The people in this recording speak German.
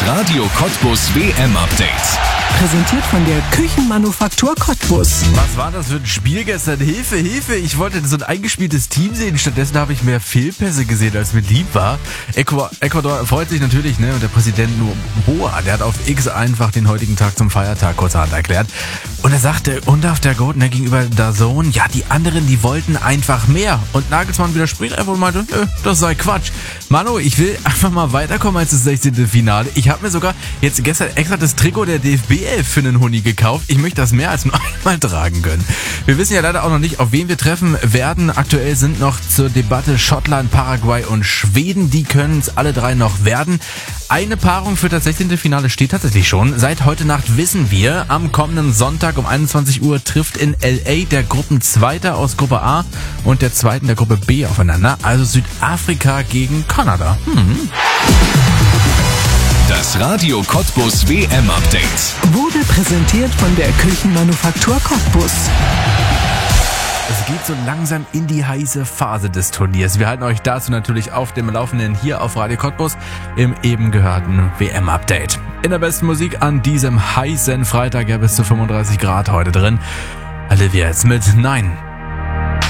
Das Radio Cottbus WM-Update. Präsentiert von der Küchenmanufaktur Cottbus. Was war das für ein Spiel gestern? Hilfe, Hilfe! Ich wollte so ein eingespieltes Team sehen. Stattdessen habe ich mehr Fehlpässe gesehen, als mir lieb war. Ecuador freut sich natürlich, ne? Und der Präsident Noboa, der hat auf X einfach den heutigen Tag zum Feiertag kurzerhand erklärt. Und er sagte, und auf der Goat, gegenüber DAZN, ja, die anderen, die wollten einfach mehr. Und Nagelsmann widerspricht einfach und meinte, das sei Quatsch. Manu, ich will einfach mal weiterkommen als das 16. Finale. Ich habe mir sogar jetzt gestern extra das Trikot der DFB-Elf für einen Huni gekauft. Ich möchte das mehr als nur einmal tragen können. Wir wissen ja leider auch noch nicht, auf wen wir treffen werden. Aktuell sind noch zur Debatte Schottland, Paraguay und Schweden. Die können es alle drei noch werden. Eine Paarung für das 16. Finale steht tatsächlich schon. Seit heute Nacht wissen wir, am kommenden Sonntag um 21 Uhr trifft in L.A. der Gruppenzweiter aus Gruppe A und der Zweiten der Gruppe B aufeinander. Also Südafrika gegen Kanada. Das Radio Cottbus WM-Update Wurde präsentiert von der Küchenmanufaktur Cottbus. Es geht so langsam in die heiße Phase des Turniers. Wir halten euch dazu natürlich auf dem Laufenden hier auf Radio Cottbus im eben gehörten WM-Update. In der besten Musik an diesem heißen Freitag, ja bis zu 35 Grad heute drin. Olivia jetzt mit Nein.